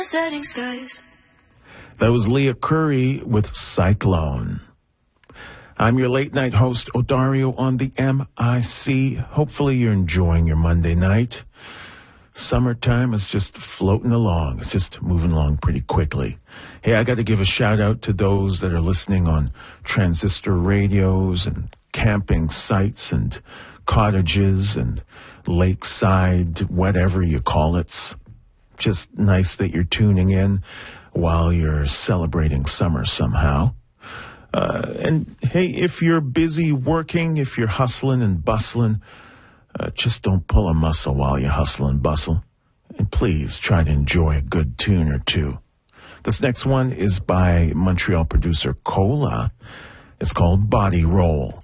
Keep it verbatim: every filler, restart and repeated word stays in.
Setting skies. That was Leah Curry with Cyclone. I'm your late night host, Odario, on the M I C. Hopefully you're enjoying your Monday night. Summertime is just floating along. It's just moving along pretty quickly. Hey, I got to give a shout out to those that are listening on transistor radios and camping sites and cottages and lakeside, whatever you call it. Just nice that you're tuning in while you're celebrating summer somehow. Uh, and hey, if you're busy working, if you're hustling and bustling, uh, just don't pull a muscle while you hustle and bustle. And please try to enjoy a good tune or two. This next one is by Montreal producer Cola. It's called Body Roll.